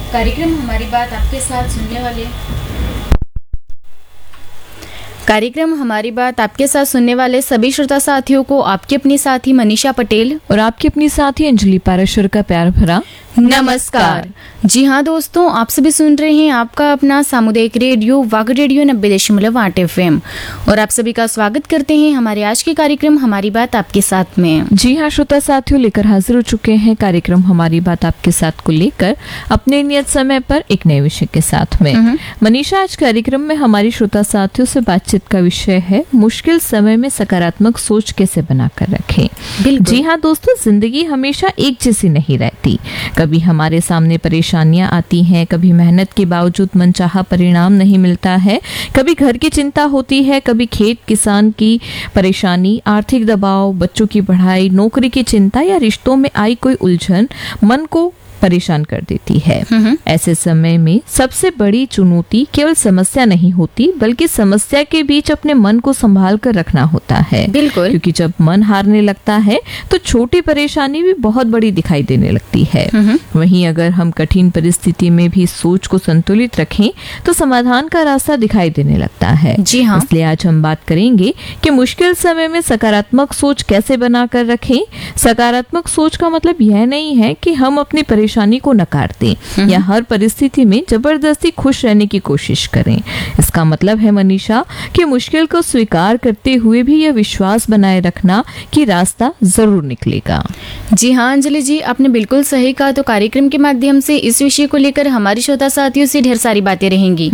कार्यक्रम हमारी बात आपके साथ सुनने वाले सभी श्रोता साथियों को आपकी अपनी साथी मनीषा पटेल और आपकी अपनी साथी अंजलि पाराशर का प्यार भरा नमस्कार। जी हाँ दोस्तों, आप सभी सुन रहे हैं आपका अपना सामुदायिक रेडियो वाग रेडियो 90.8 FM और आप सभी का स्वागत करते हैं हमारे आज के कार्यक्रम हमारी बात आपके साथ में। जी हाँ श्रोता साथियों, लेकर हाजिर हो चुके हैं कार्यक्रम हमारी बात आपके साथ को लेकर अपने नियत समय पर एक नए विषय के साथ में। मनीषा, आज कार्यक्रम में हमारी श्रोता साथियों से बातचीत का विषय है मुश्किल समय में सकारात्मक सोच कैसे बनाकर रखें। जी हाँ दोस्तों, जिंदगी हमेशा एक जैसी नहीं रहती। कभी हमारे सामने परेशानियां आती हैं, कभी मेहनत के बावजूद मनचाहा परिणाम नहीं मिलता है, कभी घर की चिंता होती है, कभी खेत किसान की परेशानी, आर्थिक दबाव, बच्चों की पढ़ाई, नौकरी की चिंता या रिश्तों में आई कोई उलझन मन को परेशान कर देती है। ऐसे समय में सबसे बड़ी चुनौती केवल समस्या नहीं होती, बल्कि समस्या के बीच अपने मन को संभाल कर रखना होता है। बिल्कुल, क्योंकि जब मन हारने लगता है तो छोटी परेशानी भी बहुत बड़ी दिखाई देने लगती है। वहीं अगर हम कठिन परिस्थिति में भी सोच को संतुलित रखें तो समाधान का रास्ता दिखाई देने लगता है। जी हाँ, इसलिए आज हम बात करेंगे कि मुश्किल समय में सकारात्मक सोच कैसे बनाकर रखें। सकारात्मक सोच का मतलब यह नहीं है कि हम अपनी परेशानी को नकार दें या हर परिस्थिति में जबरदस्ती खुश रहने की कोशिश करें। इसका मतलब है मनीषा कि मुश्किल को स्वीकार करते हुए भी यह विश्वास बनाए रखना कि रास्ता जरूर निकलेगा। जी हाँ अंजलि जी, आपने बिल्कुल सही कहा। तो कार्यक्रम के माध्यम से इस विषय को लेकर हमारी श्रोता साथियों से ढेर सारी बातें रहेंगी।